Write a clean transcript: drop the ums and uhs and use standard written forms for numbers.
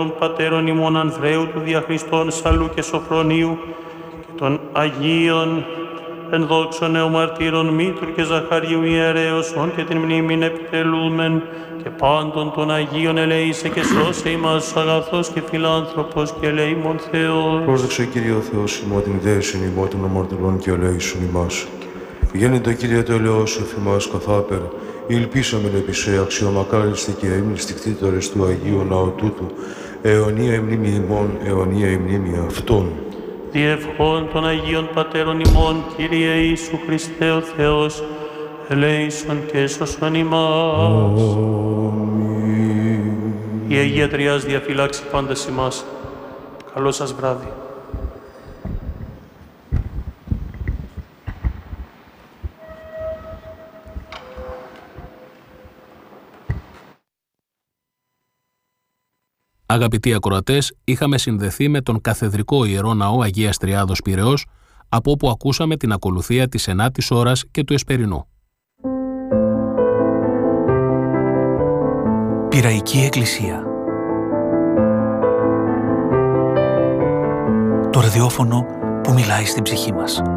των πατέρων ημών Ανδρέου του Διαχριστών Σαλού και Σοφρονίου και των Αγίων ενδόξων νεομαρτύρων Μήτρου και Ζαχαρίου ιερέωσον και την μνήμην επιτελούμεν και πάντων των Αγίων ελεήσε και σώσε ημάς αγαθός και φιλάνθρωπος και ελεήμων Θεός. Πρόσδεξε Κύριε ο Θεός ημών την δέησιν ημών των αμαρτωλών και ελεήσουν ημάς. Γέννητο Κύριε το ελαιός εφ' ημάς καθάπερ, ηλπίσαμεν επί σε αξιομακάριστη και έμνηστη κτήτορες του Αγίου Ναού τούτου, αιωνία η μνήμη ημών, αιωνία η μνήμη αυτών. Διευχών των Αγίων Πατέρων ημών, Κύριε Ιησού Χριστέ ο Θεός, ελέησον και έσωσον ημάς. Η Αγία Τριάς διαφυλάξει πάντες ημάς. Καλό σας βράδυ. Αγαπητοί ακροατές, είχαμε συνδεθεί με τον Καθεδρικό Ιερό Ναό Αγίας Τριάδος Πειραιώς, από όπου ακούσαμε την ακολουθία της 9ης ώρας και του Εσπερινού. Πειραϊκή Εκκλησία. Το ραδιόφωνο που μιλάει στην ψυχή μας.